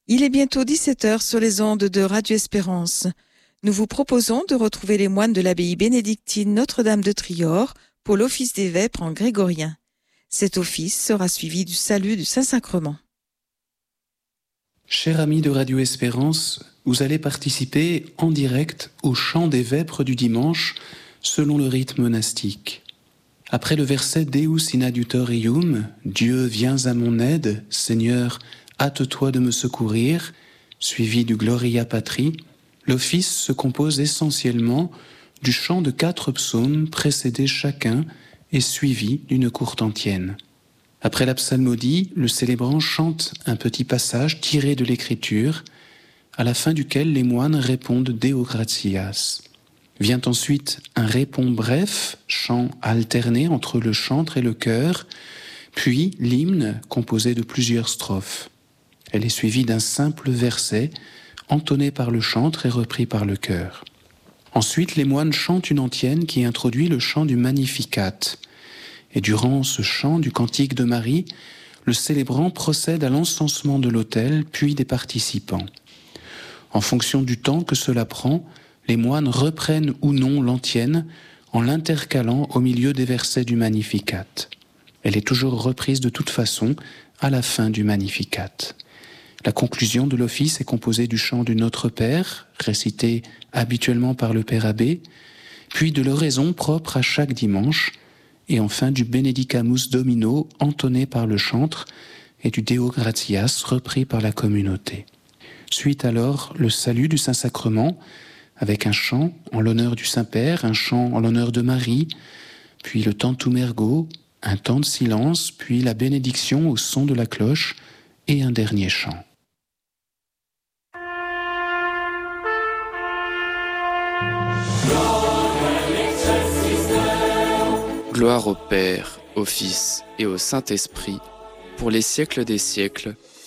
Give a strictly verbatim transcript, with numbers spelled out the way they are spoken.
Il est bientôt dix-sept heures sur les ondes de Radio Espérance. Nous vous proposons de retrouver les moines de l'abbaye bénédictine Notre-Dame de Trior pour l'office des vêpres en grégorien. Cet office sera suivi du salut du Saint-Sacrement. Chers amis de Radio Espérance, vous allez participer en direct au chant des vêpres du dimanche selon le rite monastique. Après le verset Deus in adiutorium, Dieu viens à mon aide, Seigneur, hâte-toi de me secourir, suivi du Gloria Patri, l'office se compose essentiellement du chant de quatre psaumes précédés chacun et suivis d'une courte antienne. Après la psalmodie, le célébrant chante un petit passage tiré de l'Écriture, à la fin duquel les moines répondent Deo gratias. Vient ensuite un répond bref, chant alterné entre le chantre et le chœur, puis l'hymne composé de plusieurs strophes. Elle est suivie d'un simple verset, entonné par le chantre et repris par le chœur. Ensuite, les moines chantent une antienne qui introduit le chant du Magnificat. Et durant ce chant du Cantique de Marie, le célébrant procède à l'encensement de l'autel, puis des participants. En fonction du temps que cela prend, les moines reprennent ou non l'antienne en l'intercalant au milieu des versets du Magnificat. Elle est toujours reprise de toute façon à la fin du Magnificat. La conclusion de l'office est composée du chant du Notre Père, récité habituellement par le Père abbé, puis de l'oraison propre à chaque dimanche, et enfin du Benedicamus Domino entonné par le chantre et du Deo gratias repris par la communauté. Suit alors le salut du Saint-Sacrement avec un chant en l'honneur du Saint-Père, un chant en l'honneur de Marie, puis le Tantum ergo, un temps de silence, puis la bénédiction au son de la cloche et un dernier chant. Gloire au Père, au Fils et au Saint-Esprit, pour les siècles des siècles.